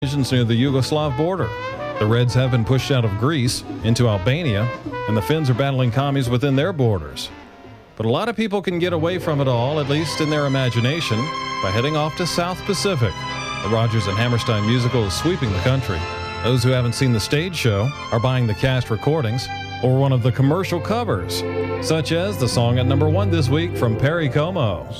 near the Yugoslav border. The Reds have been pushed out of Greece into Albania, and the Finns are battling commies within their borders. But a lot of people can get away from it all, at least in their imagination, by heading off to South Pacific. The Rodgers and Hammerstein musical is sweeping the country. Those who haven't seen the stage show are buying the cast recordings or one of the commercial covers, such as the song at #1 this week from Perry Como.